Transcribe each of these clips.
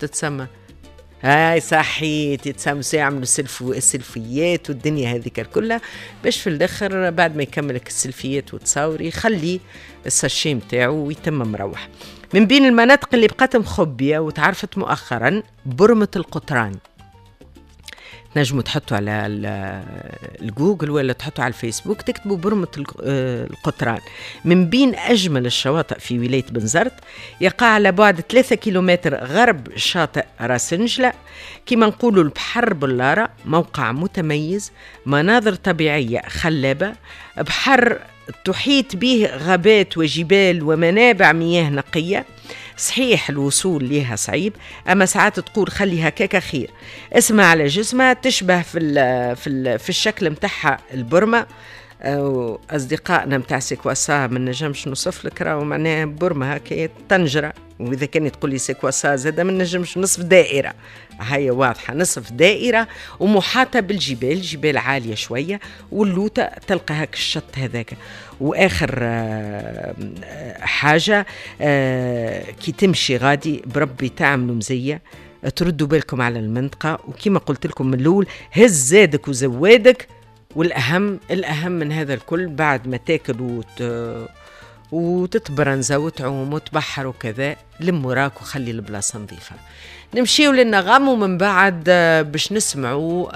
تتسمى؟ هاي صحيت، يتسامسوا يعملوا السلفيات والدنيا هذيك كلها، باش في الاخر بعد ما يكملك السلفيات وتصوري يخلي الساشي متاعه ويتم مروح. من بين المناطق اللي بقات مخبية وتعرفت مؤخرا برمة القطران. نجموا تحطوا على الجوجل ولا تحطوا على الفيسبوك، تكتبوا برمة القطران. من بين أجمل الشواطئ في ولاية بنزرت، يقع على بعد 3 كيلومتر غرب شاطئ راس نجلة. كما نقولوا البحر بلارة، موقع متميز، مناظر طبيعية خلابة، بحر تحيط به غابات وجبال ومنابع مياه نقية. صحيح الوصول ليها صعيب، أما ساعات تقول خلي هكاك خير. اسمها على جسمها تشبه في الشكل متاعها البرمة. أصدقائنا متاع سيكواسا من نجمش نصف لك، راهو معناها برمة هكا طنجرة، وإذا كان تقول لي سيكواسا زاد من نجمش نصف دائرة، هي واضحة نصف دائرة ومحاطة بالجبال، جبال عالية شوية، واللوطة تلقى هاك الشط هذاك. وآخر حاجة كي تمشي غادي بربي تعملوا مزية، تردوا بالكم على المنطقة، وكما قلت لكم من الأول هز زادك وزوادك. والأهم من هذا الكل بعد ما تاكل وتتبرنزا وتعوم وتبحر وكذا، لم وراك وخلي البلاصة نظيفة. نمشيو للنغم، ومن بعد باش نسمعوا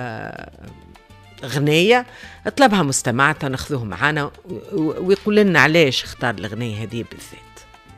غنية طلبها مستمعة ناخذوه معانا ويقول لنا علاش اختار الغنية هذه بالذات.